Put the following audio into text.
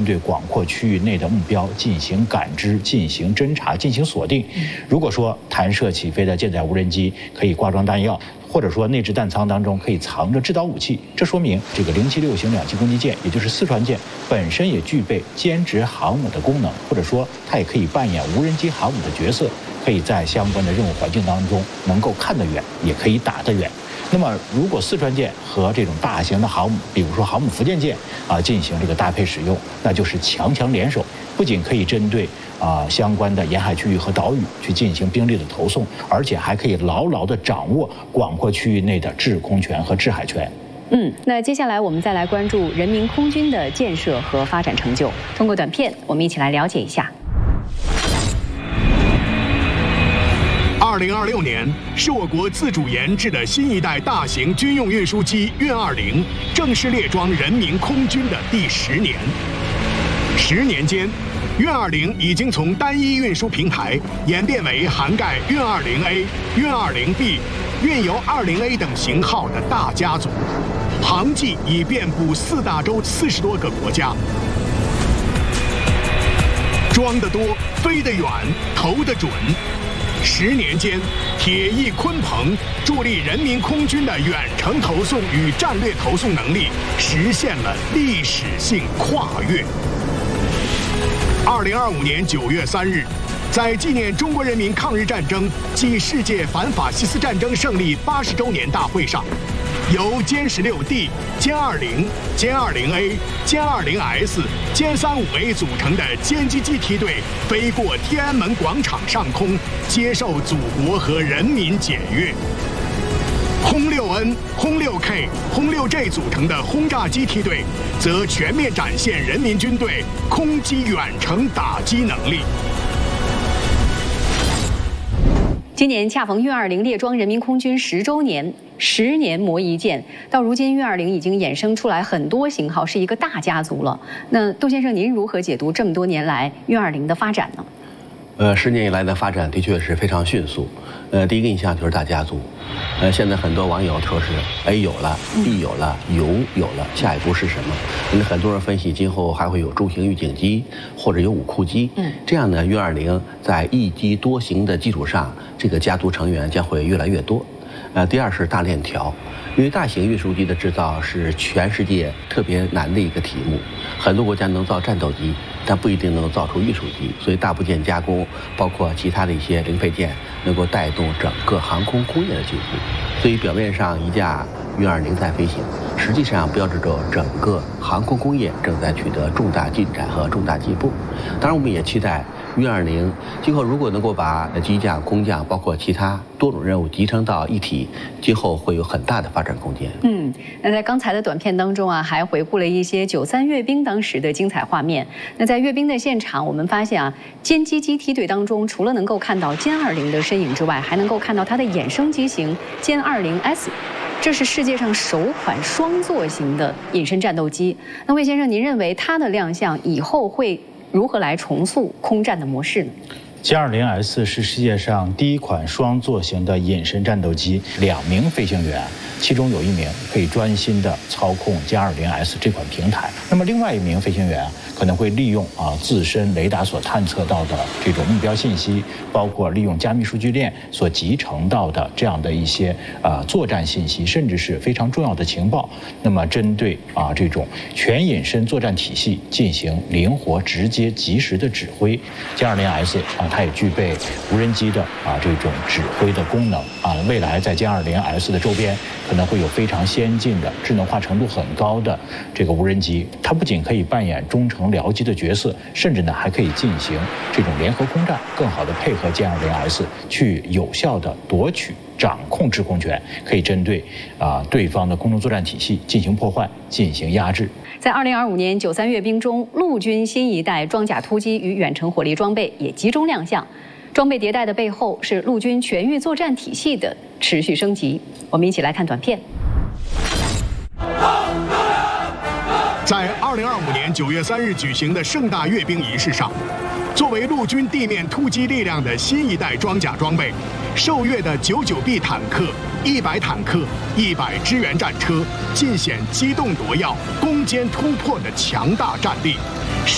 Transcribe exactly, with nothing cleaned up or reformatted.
对广阔区域内的目标进行感知、进行侦察、进行锁定。如果说弹射起飞的舰载无人机可以挂装弹药，或者说内置弹舱当中可以藏着制导武器，这说明这个零七六型两栖攻击舰，也就是四川舰本身也具备兼职航母的功能，或者说它也可以扮演无人机航母的角色，可以在相关的任务环境当中能够看得远，也可以打得远。那么，如果四川舰和这种大型的航母，比如说航母福建舰啊，进行这个搭配使用，那就是强强联手，不仅可以针对啊相关的沿海区域和岛屿去进行兵力的投送，而且还可以牢牢地掌握广阔区域内的制空权和制海权。 嗯，那接下来我们再来关注人民空军的建设和发展成就。通过短片，我们一起来了解一下。 二零二六年是我国自主研制的新一代大型军用运输机运二零正式列装人民空军的第十年。十年间，运二零已经从单一运输平台演变为涵盖运二零 A、运二零 B、运油二零 A 等型号的大家族，航迹已遍布四大洲四十多个国家。装得多，飞得远，投得准。十年间，铁翼鲲鹏助力人民空军的远程投送与战略投送能力实现了历史性跨越。二零二五年九月三日，在纪念中国人民抗日战争暨世界反法西斯战争胜利八十周年大会上，由歼十六 D、歼二零、歼二零 A、歼二零 S、歼三五 A 组成的歼击机梯队飞过天安门广场上空，接受祖国和人民检阅。轰六 N、轰六 K、轰六 J 组成的轰炸机梯队，则全面展现人民军队空机远程打击能力。 今年恰逢运二零列装人民空军十周年，十年磨一剑，到如今运二零已经衍生出来很多型号，是一个大家族了。那杜先生，您如何解读这么多年来运二零的发展呢？ 呃，十年以来的发展的确是非常迅速。呃，第一个印象就是大家族。呃，现在很多网友说是 A 有了 ，B 有了，油有了，下一步是什么？那很多人分析，今后还会有中型预警机或者有五库机。嗯，这样呢，运二零在一机多型的基础上，这个家族成员将会越来越多。呃，第二是大链条，因为大型运输机的制造是全世界特别难的一个题目，很多国家能造战斗机，但不一定能造出运输机，所以大部件加工，包括其他的一些零配件，能够带动整个航空工业的进步。所以表面上一架运二零在飞行，实际上标志着整个航空工业正在取得重大进展和重大进步。当然，我们也期待运二零今后如果能够把机降、空降，包括其他多种任务集成到一体，今后会有很大的发展空间。 嗯，那在刚才的短片当中啊，还回顾了一些九三阅兵当时的精彩画面。那在阅兵的现场，我们发现啊，歼击机梯队当中，除了能够看到歼二零的身影之外，还能够看到它的衍生机型歼二零 S。这是世界上首款双座型的隐身战斗机。那魏先生，您认为它的亮相以后会如何来重塑空战的模式呢？ 歼二零 S 是世界上第一款双座型的隐身战斗机，两名飞行员，其中有一名可以专心的操控歼二零 S 这款平台，那么另外一名飞行员可能会利用啊自身雷达所探测到的这种目标信息，包括利用加密数据链所集成到的这样的一些啊作战信息，甚至是非常重要的情报，那么针对啊这种全隐身作战体系进行灵活、直接、及时的指挥。歼二零 S 啊，它也具备无人机的啊这种指挥的功能啊，未来在歼二零 S 的周边可能会有非常先进的、智能化程度很高的这个无人机，它不仅可以扮演中程僚机的角色，甚至呢还可以进行这种联合空战，更好的配合歼二零 S 去有效的夺取、掌控制空权，可以针对啊对方的空中作战体系进行破坏、进行压制。 在二零二五年九三阅兵中，陆军新一代装甲突击与远程火力装备也集中亮相。装备迭代的背后是陆军全域作战体系的持续升级。我们一起来看短片。 在二零二五年九月三日举行的盛大阅兵仪式上，作为陆军地面突击力量的新一代装甲装备，受阅的九九 B 坦克、一百坦克、一百支援战车尽显机动夺要、攻坚突破的强大战力。